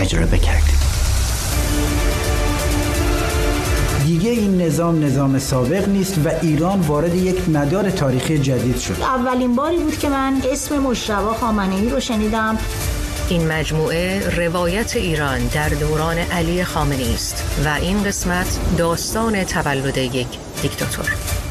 تجربه کردیم. دیگه این نظام سابق نیست و ایران وارد یک مدار تاریخی جدید شد. اولین باری بود که من اسم مجتبی خامنه‌ای رو شنیدم. این مجموعه روایت ایران در دوران علی خامنه‌ای است و این قسمت داستان تولد یک دیکتاتور.